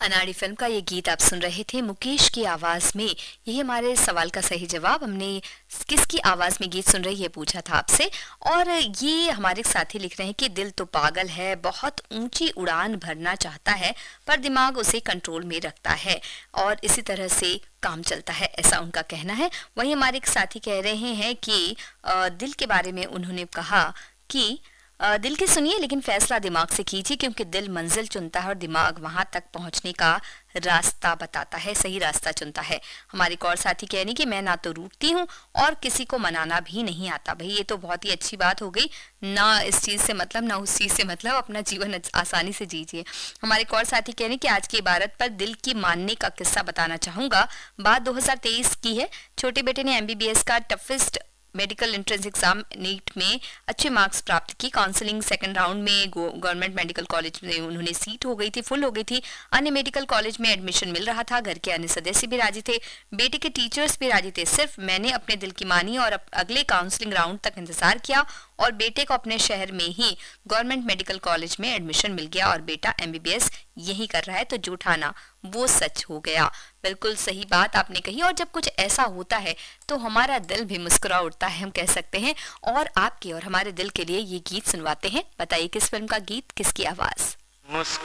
अनाड़ी फिल्म का ये गीत आप सुन रहे थे मुकेश की आवाज में। यही हमारे सवाल का सही जवाब। हमने किसकी आवाज में गीत सुन रहे ये पूछा था आपसे, और ये हमारे साथी लिख रहे हैं कि दिल तो पागल है, बहुत ऊंची उड़ान भरना चाहता है पर दिमाग उसे कंट्रोल में रखता है और इसी तरह से काम चलता है, ऐसा उनका कहना है। वहीं हमारे एक साथी कह रहे हैं कि दिल के बारे में उन्होंने कहा कि दिल की सुनिए लेकिन फैसला दिमाग से कीजिए, क्योंकि दिल मंजिल चुनता है और दिमाग वहां तक पहुंचने का रास्ता बताता है, सही रास्ता चुनता है। हमारे एक और साथी कह रही कि मैं ना तो रूठती हूँ और किसी को मनाना भी नहीं आता। भाई ये तो बहुत ही अच्छी बात हो गई, ना इस चीज से मतलब ना उस चीज से मतलब, अपना जीवन आसानी से जीजिए। हमारे एक और साथी कह रहे कि आज की इबारत पर दिल की मानने का किस्सा बताना चाहूंगा। बात 2023 की है। छोटे बेटे ने एमबीबीएस का toughest medical entrance exam NEET में अच्छे मार्क्स प्राप्त की। काउंसलिंग सेकंड राउंड में गवर्नमेंट मेडिकल कॉलेज में उन्होंने सीट हो गई थी, फुल हो गई थी। अन्य मेडिकल कॉलेज में एडमिशन मिल रहा था। घर के अन्य सदस्य भी राजी थे, बेटे के टीचर्स भी राजी थे। सिर्फ मैंने अपने दिल की मानी और अगले काउंसलिंग राउंड तक इंतजार किया और बेटे को अपने शहर में ही गवर्नमेंट मेडिकल कॉलेज में एडमिशन मिल गया और बेटा एमबीबीएस यही कर रहा है। तो झूठा ना वो सच हो गया। बिल्कुल सही बात आपने कही। और जब कुछ ऐसा होता है तो हमारा दिल भी मुस्कुरा उठता है, हम कह सकते हैं। और आपके और हमारे दिल के लिए ये गीत सुनवाते हैं। बताइए किस फिल्म का गीत, किसकी आवाज।